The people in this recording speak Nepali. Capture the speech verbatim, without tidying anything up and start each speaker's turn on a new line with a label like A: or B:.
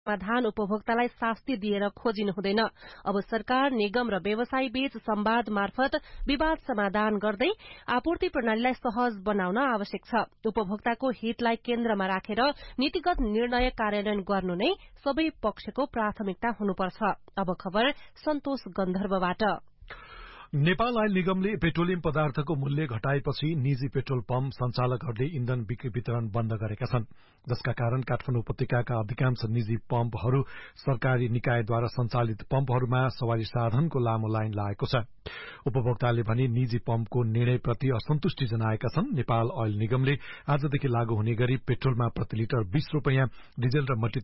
A: समाधान उपभोक्तालाई शास्ति दिएर खोजिनु हुँदैन। अब सरकार, निगम र व्यवसायी बीच संवाद मार्फत विवाद समाधान गर्दै आपूर्ति प्रणालीलाई सहज बनाउन आवश्यक छ। उपभोक्ताको हितलाई केन्द्रमा राखेर नीतिगत निर्णय कार्यान्वयन गर्नु नै सबै पक्षको प्राथमिकता हुनुपर्छ। अब खबर सन्तोष गन्धर्वबाट।
B: नेपाल आयल निगमले पेट्रोलियम पदार्थको मूल्य घटाएपछि निजी पेट्रोल पम्प सञ्चालकहरूले इन्धन बिक्री वितरण बन्द गरेका छन्, जसका कारण काठमाडौँ उपत्यकाका अधिकांश निजी पम्पहरू सरकारी निकायद्वारा सञ्चालित पम्पहरूमा सवारी साधनको लामो लाइन लागेको छ। उपभोक्ताले भने निजी पम्पको निर्णयप्रति असन्तुष्टि जनाएका छन्। नेपाल आयल निगमले आजदेखि लागू हुने गरी पेट्रोलमा प्रति लिटर बीस रूपियाँ, डिजेल र मट्टी